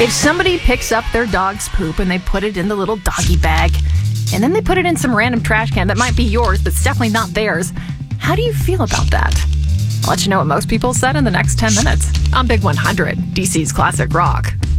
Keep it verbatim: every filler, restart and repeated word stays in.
If somebody picks up their dog's poop and they put it in the little doggy bag, and then they put it in some random trash can that might be yours, but it's definitely not theirs, how do you feel about that? I'll let you know what most people said in the next ten minutes on Big one hundred, D C's Classic Rock.